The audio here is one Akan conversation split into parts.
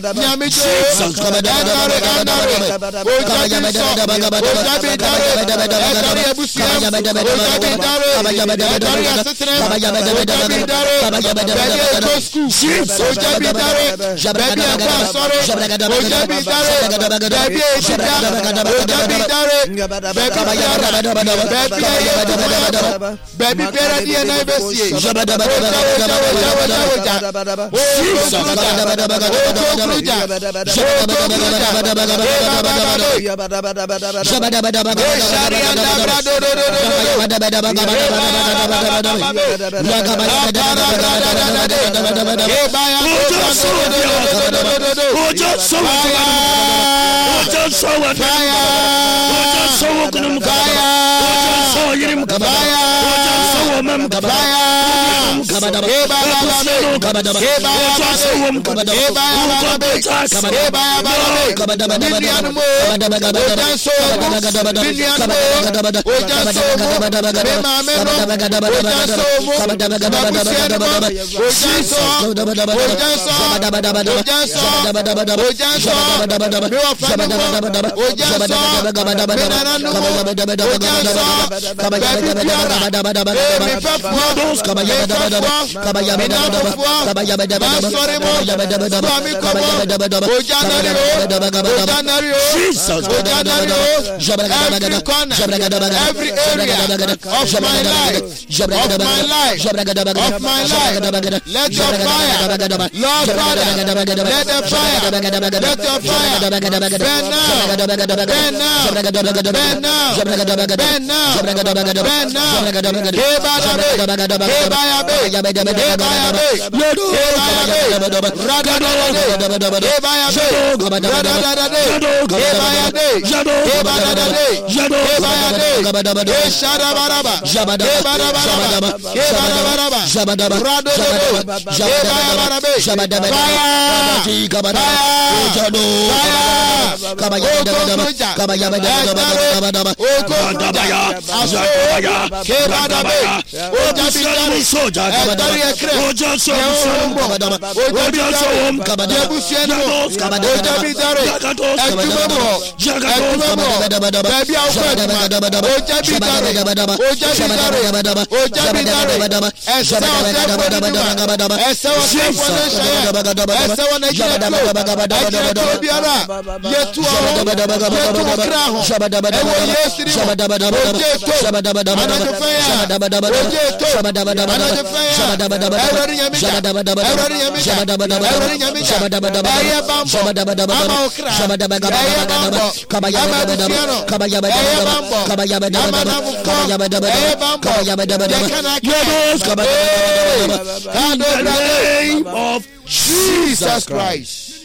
Jesus Christ.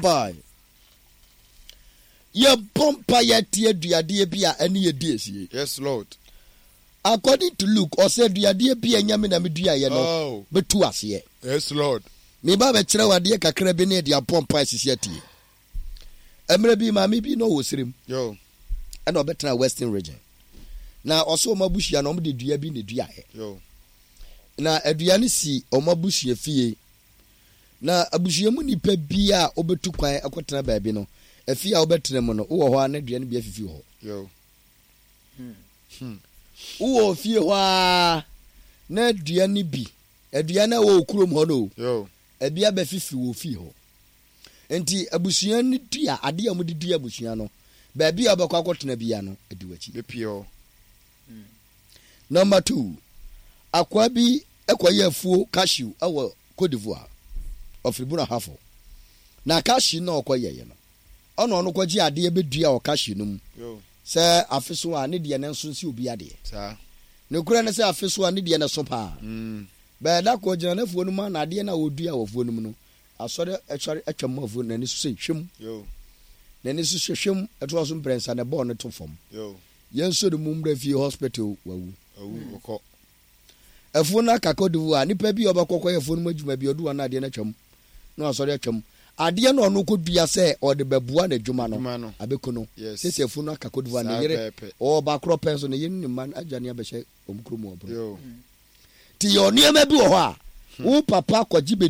Ye bompa ye tie duade bia ene ye die. Yes, Lord. According to Luke, or said duade bia nyame na medua ye no betu ase. Yes, Lord. Me ba be kire wade kakra bi ne dia bompa asisi atie. Emre bi ma me bi no wo sirim. Yo. And obetra Western region. Na oso mabushia no de dua bi ne dua he. Yo. Na aduane si omabushia fie. Na abushia mu nipa bia obetu kwan akotena baabi no. Afia obetre mu no wo ho na duane bia fifi ho. Yo. Wo fie ho a na duane bi. Aduane wo kurom ho no. Yo. Ebia ba fifi wo fie ho. Enti abusua ni dua ade amudi dua abusua no. Baabi obekwa akotena bia no adiwachi. Bepio. Number 2. Akwabi ekoye afuo cashew awo Cote d'Ivoire. Ofribuna hafo. Na cashew na okoye ye no. Ono no kwaji ade ebedua o cashew num. Yo. Se afeso a ne de ne nso nsi obi ade. Sa. Ne kura ne se afeso a ne de ne so pa. Ba da ko jina na fuo num na ade na odua wo fuo num no. Asore etware atwam afuo na ne so hwem. Yo. Na ne so hwem eto so mprensa ne ball ne to fom. Yo. Yenso de mumbra fi hospital wawu. Oko. Afuo na Cote d'Ivoire nipa bi obekokọ afuo no adwuma bi odu na ade na twam. No asore atwam. Ade na ono kodua se ode bebua na adwuma no abekono. Sese afuo na Cote d'Ivoire na yere o ba kro penso na yeni man adwane abehye omkromu obro. Yo. Ti yo niema bi wo ho a wo papa kwaji